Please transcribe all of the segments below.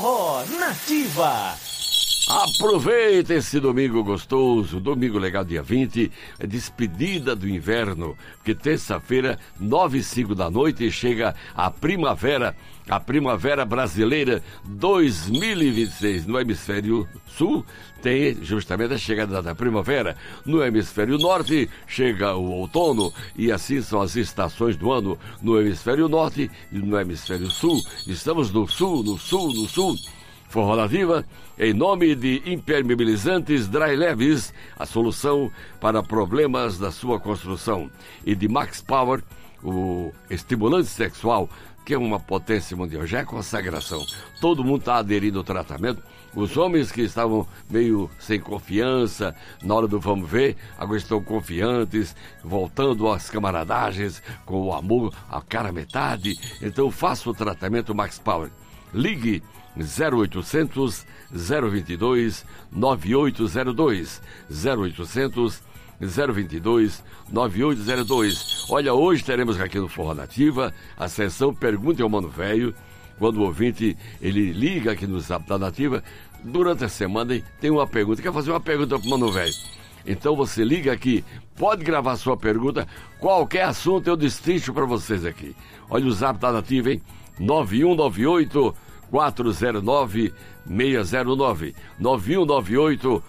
Forró Nativa. Aproveita esse domingo gostoso, domingo legal, dia 20, é despedida do inverno, porque terça-feira, 9h05 da noite, chega a primavera brasileira 2026. No hemisfério sul tem justamente a chegada da primavera, no hemisfério norte chega o outono, e assim são as estações do ano no hemisfério norte e no hemisfério sul. Estamos no sul. Forró Nativa, em nome de Impermeabilizantes Dry Leves, a solução para problemas da sua construção. E de Max Power, o estimulante sexual, que é uma potência mundial, já é consagração. Todo mundo está aderindo ao tratamento. Os homens que estavam meio sem confiança na hora do vamos ver, agora estão confiantes, voltando às camaradagens, com o amor, a cara metade. Então faça o tratamento Max Power. Ligue 0800 022 9802 0800 022 9802. Olha, hoje teremos aqui no Forró Nativa a sessão Pergunte ao Mano Velho. Quando o ouvinte ele liga aqui no Zap da Nativa, durante a semana e tem uma pergunta, quer fazer uma pergunta pro Mano Velho. Então você liga aqui, pode gravar sua pergunta, qualquer assunto eu destrincho para vocês aqui. Olha o Zap da Nativa, hein? 9198 409 609 9198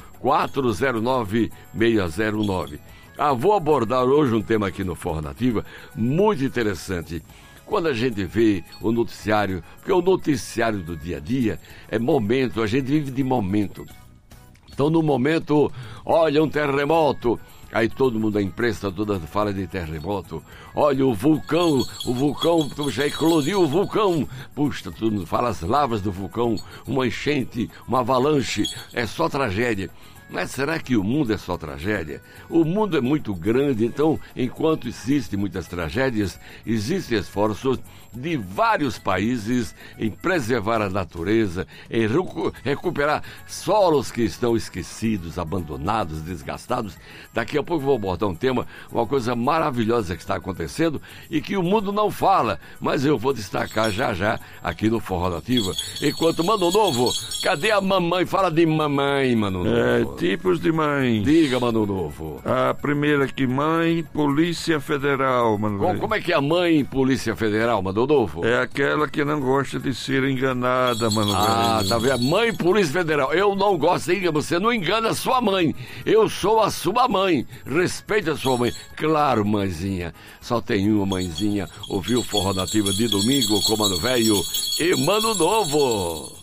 409 609. Vou abordar hoje um tema aqui no Forró Nativa muito interessante. Quando a gente vê o noticiário, porque o noticiário do dia a dia é momento, a gente vive de momento. Então no momento, olha um terremoto, aí todo mundo, a imprensa toda fala de terremoto. Olha o vulcão, já eclodiu o vulcão. Puxa, todo mundo fala as lavas do vulcão, uma enchente, uma avalanche, é só tragédia. Mas será que o mundo é só tragédia? O mundo é muito grande, então, enquanto existem muitas tragédias, existem esforços de vários países em preservar a natureza, em recuperar solos que estão esquecidos, abandonados, desgastados. Daqui a pouco eu vou abordar um tema, uma coisa maravilhosa que está acontecendo e que o mundo não fala, mas eu vou destacar já aqui no Forró Nativa. Enquanto Mano Novo, cadê a mamãe? Fala de mamãe, Mano Novo. Tipos de mãe. Diga, Mano Novo. A primeira que mãe, Polícia Federal, Mano. Como é que é a mãe Polícia Federal, Mano Novo? É aquela que não gosta de ser enganada, Mano. Tá vendo? Mãe Polícia Federal. Eu não gosto, você não engana a sua mãe. Eu sou a sua mãe. Respeite a sua mãe. Claro, mãezinha. Só tem uma mãezinha. Ouviu o Forró Nativa de domingo com Mano Velho e Mano Novo.